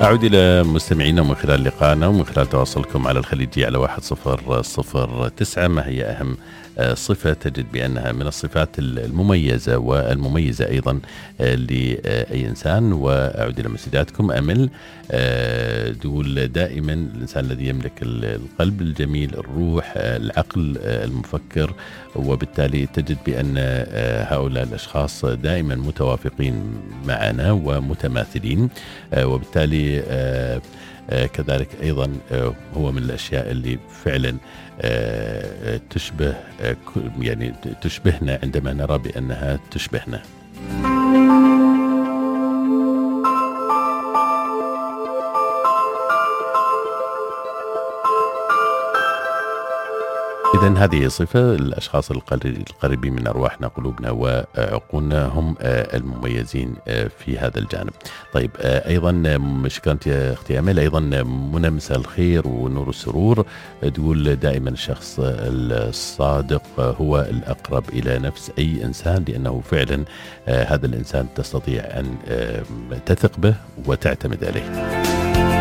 أعود إلى مستمعينا من خلال لقائنا ومن خلال تواصلكم على الخليجية على 1009. ما هي أهم صفة تجد بأنها من الصفات المميزة والمميزة أيضا لأي إنسان؟ وأعود إلى مسجاتكم. أمل تقول دائما الإنسان الذي يملك القلب الجميل، الروح، العقل المفكر، وبالتالي تجد بأن هؤلاء الأشخاص دائما متوافقين معنا ومتماثلين، وبالتالي كذلك أيضا هو من الأشياء اللي فعلا تشبه، يعني تشبهنا عندما نرى بأنها تشبهنا. إذن هذه صفة الأشخاص القريبين من أرواحنا، قلوبنا وعقولنا، هم المميزين في هذا الجانب. طيب، أيضا شكرا يا أختي أمل. أيضا منى مساء الخير ونور السرور، تقول دائما الشخص الصادق هو الأقرب إلى نفس أي إنسان، لأنه فعلا هذا الإنسان تستطيع أن تثق به وتعتمد عليه.